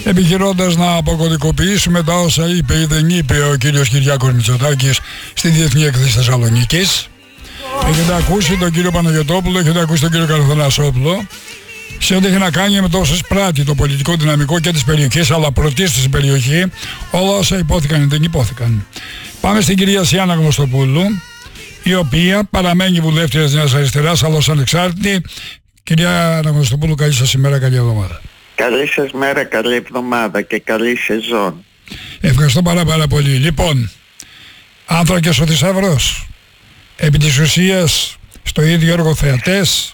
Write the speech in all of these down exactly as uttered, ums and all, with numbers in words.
επιχειρώντας να αποκωδικοποιήσουμε τα όσα είπε ή δεν είπε ο κύριος Κυριάκος Μητσοτάκης στη Διεθνή Έκθεση Θεσσαλονίκης. Έχετε ακούσει τον κύριο Παναγιωτόπουλο, έχετε ακούσει τον κύριο Καραθανασόπουλο σε ό,τι έχει να κάνει με το όσες πράττει το πολιτικό δυναμικό και της περιοχής, αλλά πρωτίστως στην περιοχή, όλα όσα υπόθηκαν ή δεν υπόθηκαν. Πάμε στην κυρία Σιάννα Γνωστοπούλου, η οποία παραμένει βουλεύτρια της Νέας Αριστεράς, αλλά ως ανεξάρτητη. Κυρία Γνωστοπούλου, καλή σας ημέρα, καλή εβδομάδα. Καλή σας μέρα, καλή εβδομάδα και καλή σεζόν. Ευχαριστώ πάρα πάρα πολύ. Λοιπόν, άνθρακες ο θησαυρός. Επί της ουσίας, στο ίδιο έργο θεατές,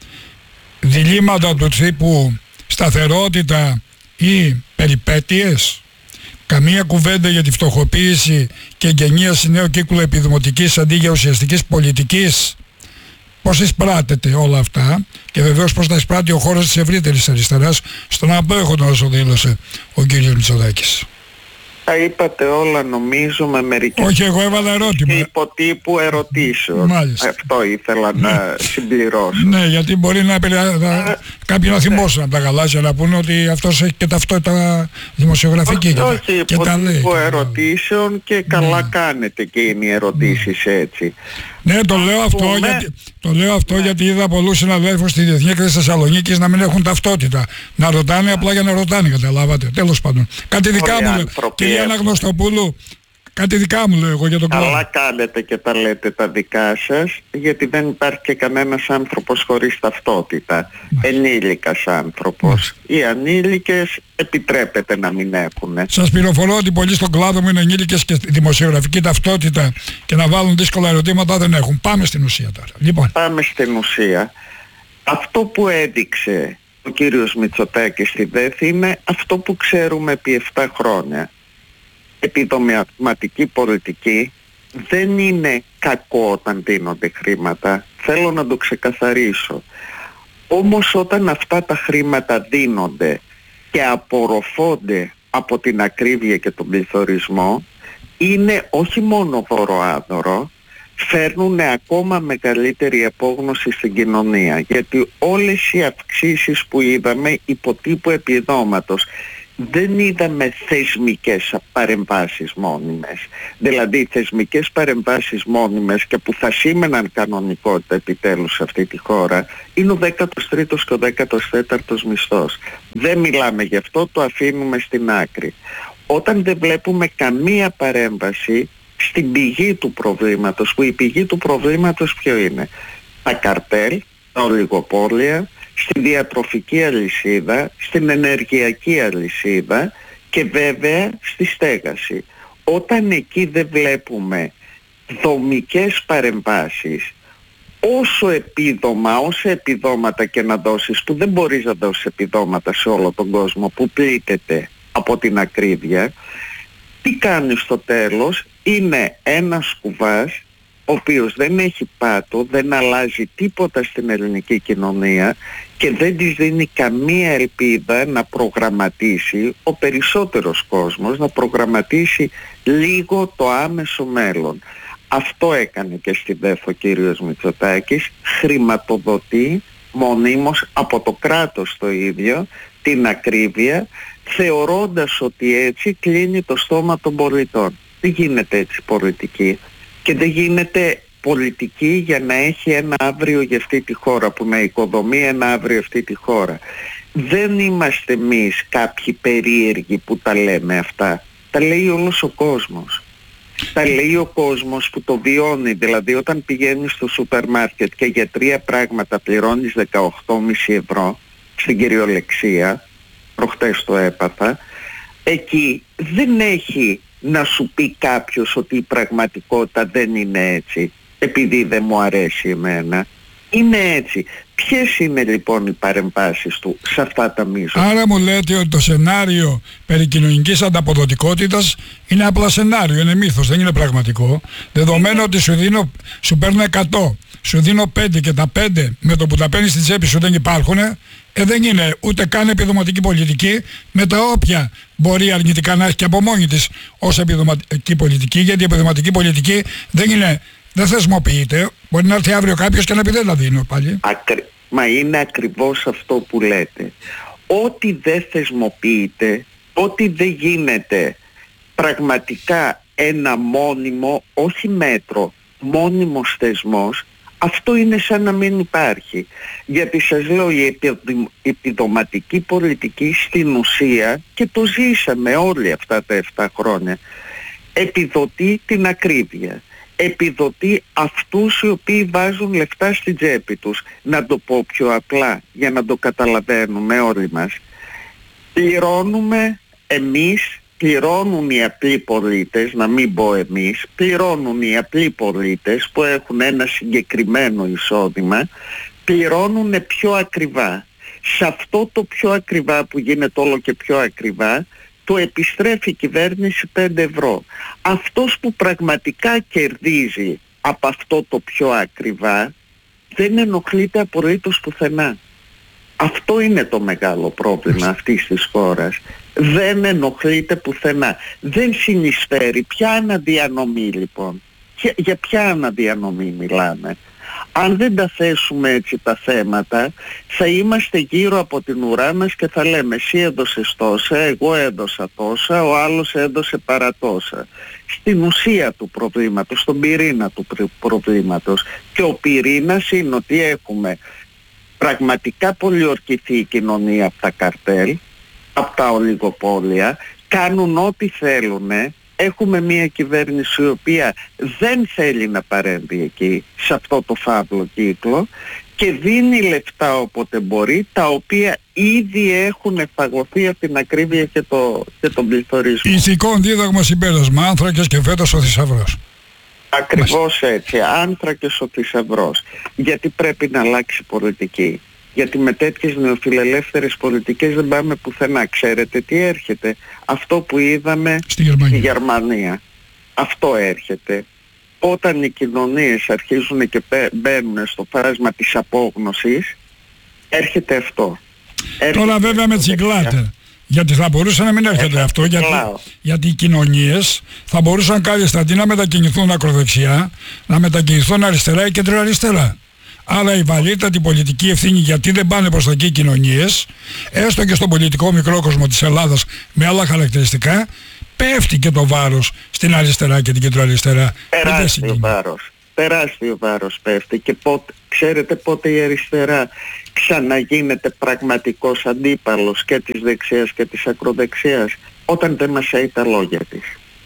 διλήμματα του τύπου σταθερότητα ή περιπέτειες, καμία κουβέντα για τη φτωχοποίηση και εγκαινίαση νέου κύκλου επιδημοτικής αντί για ουσιαστικής πολιτικής. Πώς εισπράτεται όλα αυτά και βεβαίως πώς τα εισπράττει ο χώρος της ευρύτερης αριστεράς στον απέχοντα όσο δήλωσε ο κύριος Μητσοτάκης. Τα είπατε όλα νομίζω με μερικές... Όχι, εγώ έβαλα ερώτημα. Υποτύπου ερωτήσεων. Μάλιστα. Αυτό ήθελα να συμπληρώσω. Ναι, γιατί μπορεί να, να... κάποιοι να θυμώσουν από τα γαλάζια να πούνε ότι αυτός έχει και ταυτότητα δημοσιογραφική. Όχι, και, όχι και τα λέει. Υποτύπου ερωτήσεων και καλά ναι. κάνετε και είναι οι ερωτήσεις έτσι. Ναι, το λέω αυτό, πούμε... γιατί, το λέω αυτό ναι. γιατί είδα πολλούς συναδέλφους στη Διεθνή Έκθεση Θεσσαλονίκης να μην έχουν ταυτότητα. Να ρωτάνε απλά για να ρωτάνε, καταλάβατε. Τέλος πάντων. Κάτι δικά μου λέω. Κυρία Αναγνωστοπούλου, κάτι δικά μου λέω εγώ για τον κλάδο. Καλά κάνετε και τα λέτε τα δικά σας, γιατί δεν υπάρχει και κανένας άνθρωπος χωρίς ταυτότητα. Μάλιστα. Ενήλικας άνθρωπος. Μάλιστα. Οι ανήλικες επιτρέπεται να μην έχουν. Σας πληροφορώ ότι πολλοί στον κλάδο μου είναι ενήλικες και δημοσιογραφική ταυτότητα και να βάλουν δύσκολα ερωτήματα δεν έχουν. Πάμε στην ουσία τώρα. Λοιπόν. Πάμε στην ουσία. Αυτό που έδειξε ο κύριος Μητσοτάκης στη ΔΕΘ είναι αυτό που ξέρουμε επί επτά χρόνια. Επιδομηματική πολιτική δεν είναι κακό όταν δίνονται χρήματα. Θέλω να το ξεκαθαρίσω. Όμως όταν αυτά τα χρήματα δίνονται και απορροφώνται από την ακρίβεια και τον πληθωρισμό, είναι όχι μόνο δωροάδωρο, φέρνουν ακόμα μεγαλύτερη απόγνωση στην κοινωνία. Γιατί όλες οι αυξήσεις που είδαμε υποτύπου επιδόματος, δεν είδαμε θεσμικές παρεμβάσεις μόνιμες. Δηλαδή θεσμικές παρεμβάσεις μόνιμες και που θα σήμαιναν κανονικότητα επιτέλους σε αυτή τη χώρα είναι ο δέκατος τρίτος και ο δέκατος τέταρτος μισθός. Δεν μιλάμε γι' αυτό, το αφήνουμε στην άκρη. Όταν δεν βλέπουμε καμία παρέμβαση στην πηγή του προβλήματος, που η πηγή του προβλήματος ποιο είναι? Τα καρτέλ, τα ολιγοπόλια, στη διατροφική αλυσίδα, στην ενεργειακή αλυσίδα και βέβαια στη στέγαση. Όταν εκεί δεν βλέπουμε δομικές παρεμβάσεις, όσο επίδομα, όσα επιδόματα και να δώσεις, που δεν μπορείς να δώσεις επιδόματα σε όλο τον κόσμο που πλήττεται από την ακρίβεια, τι κάνει στο τέλος? Είναι ένας κουβάς ο οποίος δεν έχει πάτο, δεν αλλάζει τίποτα στην ελληνική κοινωνία και δεν της δίνει καμία ελπίδα να προγραμματίσει, ο περισσότερος κόσμος να προγραμματίσει λίγο το άμεσο μέλλον. Αυτό έκανε και στην ΔΕΘ ο κύριος Μητσοτάκης, χρηματοδοτεί μονίμως από το κράτος το ίδιο την ακρίβεια, θεωρώντας ότι έτσι κλείνει το στόμα των πολιτών. Δεν γίνεται έτσι πολιτική. Και δεν γίνεται πολιτική για να έχει ένα αύριο για αυτή τη χώρα, που να οικοδομεί ένα αύριο αυτή τη χώρα. Δεν είμαστε εμείς κάποιοι περίεργοι που τα λέμε αυτά. Τα λέει όλος ο κόσμος. Τα λέει ο κόσμος που το βιώνει. Δηλαδή όταν πηγαίνεις στο σούπερ μάρκετ και για τρία πράγματα πληρώνεις δεκαοκτώ κόμμα πέντε ευρώ στην κυριολεξία, προχτές το έπαθα, εκεί δεν έχει να σου πει κάποιος ότι η πραγματικότητα δεν είναι έτσι, επειδή δεν μου αρέσει εμένα. Είναι έτσι. Ποιες είναι λοιπόν οι παρεμβάσεις του σε αυτά τα μείζωνα? Άρα μου λέτε ότι το σενάριο περί κοινωνικής ανταποδοτικότητας είναι απλά σενάριο, είναι μύθος, δεν είναι πραγματικό. Δεδομένου ότι σου, δίνω, σου παίρνω εκατό, σου δίνω πέντε και τα πέντε με το που τα παίρνεις στην τσέπη σου δεν υπάρχουν, ε, δεν είναι ούτε καν επιδοματική πολιτική, με τα όποια μπορεί αρνητικά να έχει και από μόνη της ως επιδοματική πολιτική, γιατί η επιδοματική πολιτική δεν είναι... Δεν θεσμοποιείται. Μπορεί να έρθει αύριο κάποιος και να πει δεν τα δίνω πάλι. Ακρι... Μα είναι ακριβώς αυτό που λέτε. Ό,τι δεν θεσμοποιείται ότι δεν γίνεται πραγματικά ένα μόνιμο, όχι μέτρο, μόνιμος θεσμός, αυτό είναι σαν να μην υπάρχει. Γιατί σας λέω, η επιδο- επιδοματική πολιτική στην ουσία, και το ζήσαμε όλοι αυτά τα επτά χρόνια, επιδοτεί την ακρίβεια. Επιδοτεί αυτούς οι οποίοι βάζουν λεφτά στην τσέπη τους. Να το πω πιο απλά, για να το καταλαβαίνουμε όλοι μας. Πληρώνουμε εμείς, πληρώνουν οι απλοί πολίτες, να μην πω εμείς, πληρώνουν οι απλοί πολίτες που έχουν ένα συγκεκριμένο εισόδημα, πληρώνουν πιο ακριβά. Σε αυτό το πιο ακριβά που γίνεται όλο και πιο ακριβά, το επιστρέφει η κυβέρνηση πέντε ευρώ. Αυτός που πραγματικά κερδίζει από αυτό το πιο ακριβά δεν ενοχλείται απολύτως πουθενά. Αυτό είναι το μεγάλο πρόβλημα αυτής της χώρας. Δεν ενοχλείται πουθενά. Δεν συνεισφέρει. Ποια αναδιανομή λοιπόν? Για, για ποια αναδιανομή μιλάμε? Αν δεν τα θέσουμε έτσι τα θέματα, θα είμαστε γύρω από την ουρά μας και θα λέμε εσύ έδωσες τόσα, εγώ έδωσα τόσα, ο άλλος έδωσε παρατόσα. Στην ουσία του προβλήματος, στον πυρήνα του προβλήματος. Και ο πυρήνας είναι ότι έχουμε πραγματικά πολιορκηθεί η κοινωνία από τα καρτέλ, από τα ολιγοπόλια, κάνουν ό,τι θέλουν. Έχουμε μια κυβέρνηση η οποία δεν θέλει να παρέμβει εκεί, σε αυτό το φαύλο κύκλο, και δίνει λεφτά όποτε μπορεί, τα οποία ήδη έχουν φαγωθεί από την ακρίβεια και, το, και τον πληθωρισμό. Ηθικό δίδαγμα συμπέρασμα, άνθρακες και φέτος ο θησαυρός. Ακριβώς έτσι, άνθρακες ο θησαυρός. Γιατί πρέπει να αλλάξει πολιτική. Γιατί με τέτοιες νεοφιλελεύθερες πολιτικές δεν πάμε πουθενά. Ξέρετε τι έρχεται? Αυτό που είδαμε στη Γερμανία. στη Γερμανία. Αυτό έρχεται. Όταν οι κοινωνίες αρχίζουν και μπαίνουν στο φάσμα της απόγνωσης, έρχεται αυτό. Έρχεται Τώρα βέβαια με τσιγκλάτε. Γιατί θα μπορούσε να μην έρχεται Έχα, αυτό, γιατί, γιατί οι κοινωνίες θα μπορούσαν κάλλιστα αντί να μετακινηθούν ακροδεξιά, να μετακινηθούν αριστερά ή κεντροαριστερά. Άρα η βαρύτατη πολιτική ευθύνη, γιατί δεν πάνε προς τα εκεί οι κοινωνίες, έστω και στον πολιτικό μικρό κόσμο της Ελλάδας με άλλα χαρακτηριστικά, πέφτει και το βάρος στην αριστερά και την κεντροαριστερά. Τεράστιο βάρος. Τεράστιο βάρος πέφτει. Και πότε, ξέρετε πότε η αριστερά ξαναγίνεται πραγματικός αντίπαλος και της δεξιάς και της ακροδεξιάς? Όταν δεν μασάει τα λόγια της.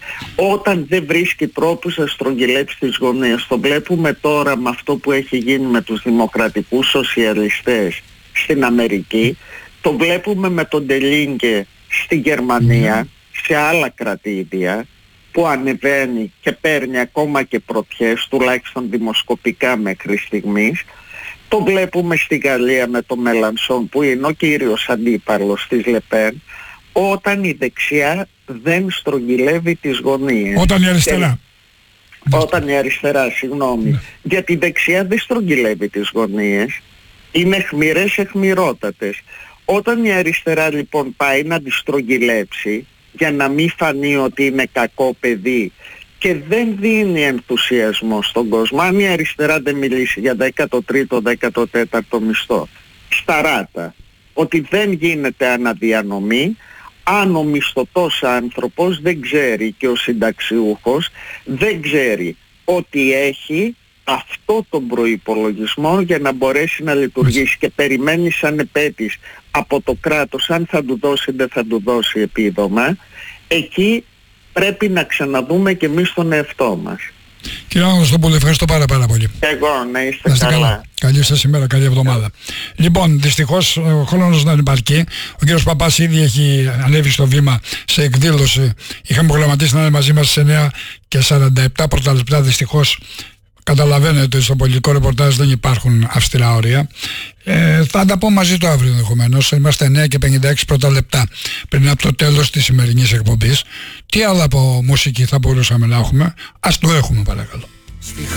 Όταν δεν βρίσκει τρόπους να στρογγυλέψει τις γωνίες. Το βλέπουμε τώρα με αυτό που έχει γίνει με τους δημοκρατικούς σοσιαλιστές στην Αμερική. Το βλέπουμε με τον Ντελίνγκε στη Γερμανία, σε άλλα κρατήδια, που ανεβαίνει και παίρνει ακόμα και πρωτιές, τουλάχιστον δημοσκοπικά μέχρι στιγμής. Το βλέπουμε στη Γαλλία με τον Μελανσόν, που είναι ο κύριος αντίπαλος της Λεπέν, όταν η δεξιά δεν στρογγυλεύει τις γωνίες. Όταν η αριστερά. Και... Όταν η αριστερά, συγγνώμη. Ναι. Γιατί η δεξιά δεν στρογγυλεύει τις γωνίες. Είναι αιχμηρές, αιχμηρότατες. Όταν η αριστερά λοιπόν πάει να τις στρογγυλέψει, για να μην φανεί ότι είναι κακό παιδί και δεν δίνει ενθουσιασμό στον κόσμο, αν η αριστερά δεν μιλήσει για δέκατο τρίτο, δέκατο τέταρτο μισθό, σταράτα, ότι δεν γίνεται αναδιανομή, αν ο μισθωτός άνθρωπος δεν ξέρει και ο συνταξιούχος δεν ξέρει ότι έχει αυτό τον προϋπολογισμό για να μπορέσει να λειτουργήσει και περιμένει σαν επέτης από το κράτος αν θα του δώσει δεν θα του δώσει επίδομα, εκεί πρέπει να ξαναδούμε και εμείς τον εαυτό μας. Κύριε Αναστόπουλε, ευχαριστώ πάρα πάρα πολύ. Εγώ, να είστε, να είστε καλά. καλά. Καλή σας ημέρα, καλή εβδομάδα. Yeah. Λοιπόν, δυστυχώς ο χρόνος δεν υπάρχει. Ο κύριος Παπάς ήδη έχει ανέβει στο βήμα σε εκδήλωση. Είχαμε προγραμματίσει να είναι μαζί μας σε εννιά και σαράντα επτά πρώτα λεπτά. Δυστυχώς καταλαβαίνετε ότι στο πολιτικό ρεπορτάζ δεν υπάρχουν αυστηρά όρια. Ε, θα τα πω μαζί το αύριο ενδεχομένως. Είμαστε εννιά και πενήντα έξι πρώτα λεπτά πριν από το τέλος της σημερινής εκπομπής. Τι άλλο από μουσική θα μπορούσαμε να έχουμε? Ας το έχουμε παρακαλώ.